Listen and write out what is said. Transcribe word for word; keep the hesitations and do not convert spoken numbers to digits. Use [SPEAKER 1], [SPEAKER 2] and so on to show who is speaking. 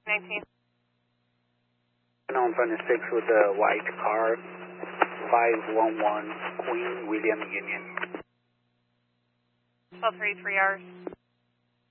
[SPEAKER 1] nineteen.
[SPEAKER 2] On front six with the white car, five one one Queen William Union.
[SPEAKER 1] twelve thirty-three hours.